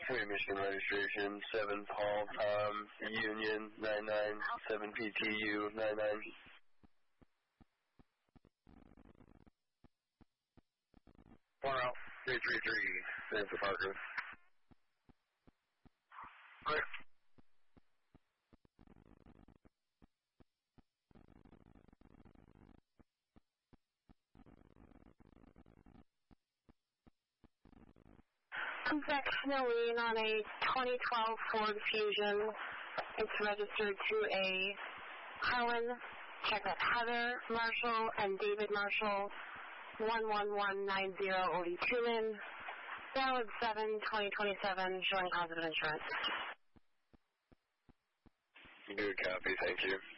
Michigan registration, 7 Paul Tom, Union, 997 PTU, 99. Far out, 333, Samantha Parker. Clear. Zach Snoween on a 2012 Ford Fusion. It's registered to a Helen, check that, Heather Marshall and David Marshall, 11190 Odie Truman, valid 7/2027, showing positive insurance. Good copy, thank you.